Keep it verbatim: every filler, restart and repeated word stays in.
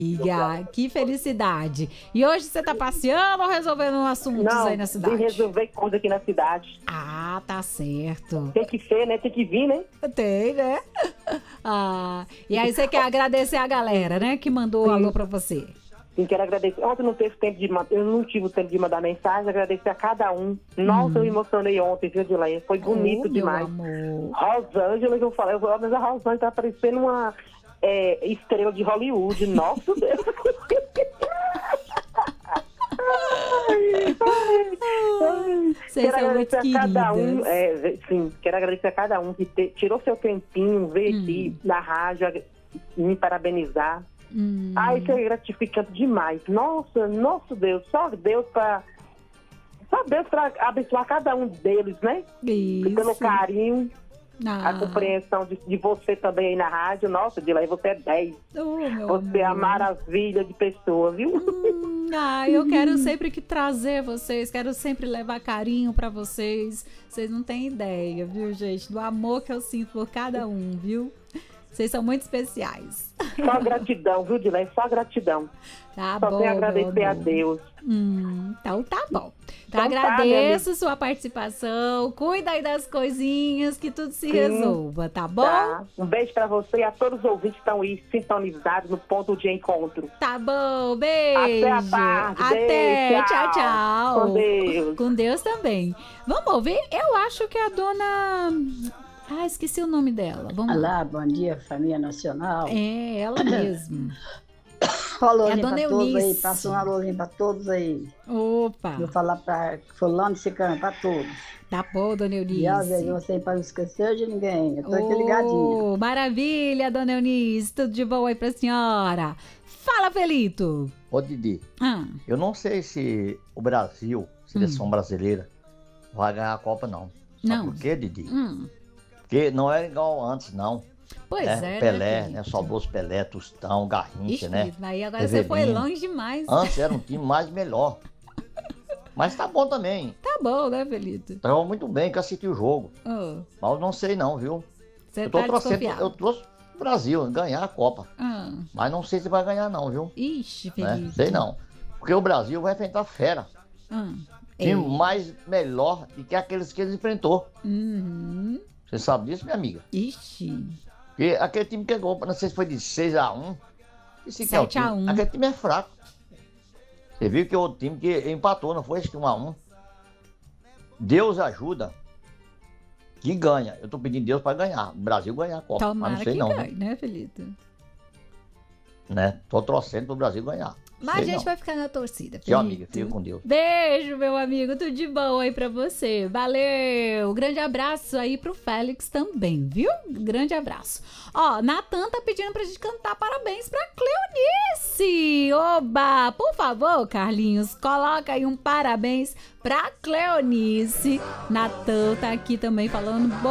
Amiga, que felicidade. E hoje você tá passeando ou resolvendo assuntos Não, aí na cidade? vim resolver coisa aqui na cidade. Ah, tá certo. Tem que ser, né? Tem que vir, né? Tem, né? Ah, e aí você quer agradecer a galera, né? Que mandou um alô pra você. Sim, quero agradecer. Ontem não teve tempo de eu não tive o tempo de mandar mensagem, agradecer a cada um. Nossa, hum. eu emocionei ontem, viu, Dileia? Foi bonito oh, demais. Meu amor. Rosângela, que eu falei, eu vou, mas a Rosângela tá parecendo uma é, estrela de Hollywood. Nossa Deus. Vocês quero são muito agradecer a cada um, queridas. é, sim, quero agradecer a cada um que te, tirou seu tempinho, veio Hum. aqui na rádio, me parabenizar. Hum. Ah, isso é gratificante demais. Nossa, nosso Deus, só Deus para só Deus para abençoar cada um deles, né? Isso. Pelo carinho, Ah. a compreensão de, de você também aí na rádio. Nossa, Dilei, você é dez. Oh, meu Você é a amor. maravilha de pessoa, viu? Hum, ah, eu quero sempre que trazer vocês, quero sempre levar carinho pra vocês. Vocês não têm ideia, viu, gente? Do amor que eu sinto por cada um, viu? Vocês são muito especiais. Só gratidão, viu, Dilei? Só gratidão. Tá Só bom, tenho a agradecer meu a amor. Deus. Hum, então tá bom. Então, Então tá, agradeço sua participação. Cuida aí das coisinhas, que tudo se Sim. resolva, tá bom? Tá. Um beijo pra você e a todos os ouvintes que estão aí sintonizados no ponto de encontro. Tá bom, beijo. Até a tarde. Até, Beijo, tchau, tchau. Com Deus. Com Deus também. Vamos ouvir? Eu acho que a dona... Ah, esqueci o nome dela. Vamos lá. Olá, bom dia, família nacional. É, ela mesmo. Falou É a pra dona todos aí, Eunice. passou um alôzinho pra todos aí. Opa, Vou falar pra fulano, ciclano, pra todos. tá bom, dona E às vezes Eunice. você pra não esquecer de ninguém, eu tô aqui ligadinha. Oh, maravilha, dona Eunice. Tudo de bom aí pra senhora? Fala, Felito. Ô Didi, Ah, eu não sei se o Brasil, seleção brasileira, vai ganhar a Copa não. Sabe Não. por quê, Didi? hum, Porque não é igual antes, não. pois né? é, Pelé, né, né? Felito? Sobrou os Pelé, Tostão, Garrincha, Ixi, né? Felito, aí agora você foi Rivelino. longe demais. Antes era um time mais melhor. Mas tá bom também. Tá bom, né, Felito? Tava muito bem que eu assisti o jogo. Oh, Mas eu não sei não, viu? você Eu tô tá torcendo, desconfiado. eu trouxe o Brasil ganhar a Copa. Ah, Mas não sei se vai ganhar não, viu? ixi, Né? Felito. Sei não. Porque o Brasil vai enfrentar fera. Ah, Time é. mais melhor do que aqueles que ele enfrentou. Uhum. Você sabe disso, minha amiga? Ixi. Porque aquele time que ganhou, não sei se foi de seis a um. Esse que é o sete a time. um. Aquele time é fraco. Você viu que o outro time que empatou, não foi esse que um a um. Deus ajuda que ganha. Eu tô pedindo Deus para ganhar. O Brasil ganhar a Copa. Tomara mas não sei que não, ganhe, né, Felito? né? Tô torcendo pro Brasil ganhar. Mas Sei a gente não. vai ficar na torcida, Tchau, Felito. amiga. Fica com Deus. Beijo, meu amigo. Tudo de bom aí pra você. Valeu. Grande abraço aí pro Félix também, viu? Grande abraço. Ó, Natan tá pedindo pra gente cantar parabéns pra Cleonice. Oba! Por favor, Carlinhos, coloca aí um parabéns pra Cleonice. Natan tá aqui também falando